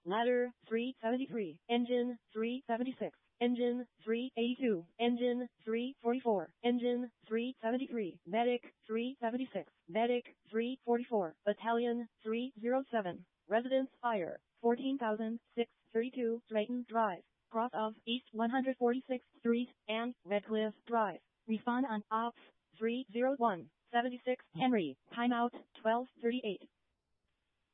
Ladder 373, engine 376, engine 382, engine 344, engine 373, medic 376, medic 344, battalion 307, residence fire 14,632 Drayton Drive, cross of East 146th Street and Redcliffe Drive. Respawn on Ops 301, 76 Henry, timeout 12:38.